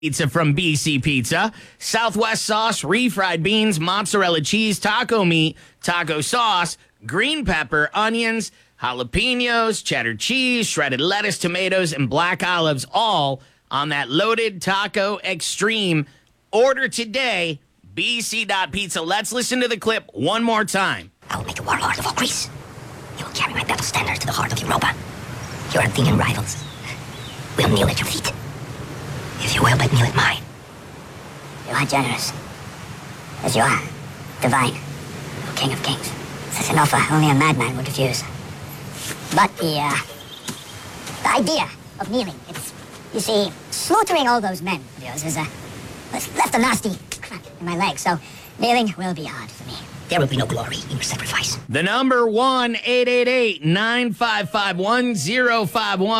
Pizza from BC Pizza. Southwest sauce, refried beans, mozzarella cheese, taco meat, taco sauce, green pepper, onions, jalapenos, cheddar cheese, shredded lettuce, tomatoes, and black olives, all on that loaded taco extreme. Order today, bc.pizza. Let's listen to the clip one more time. I will make a warlord of all Greece. You will carry my battle standard to the heart of Europa. Your Athenian rivals will kneel at your feet. If you will but kneel at mine. You are generous. As you are. Divine. O King of Kings. Such an offer only a madman would refuse. But the idea of kneeling, it's, you see, slaughtering all those men of yours has left a nasty crack in my leg, so kneeling will be hard for me. There will be no glory in your sacrifice. The number 1-888-955-1051.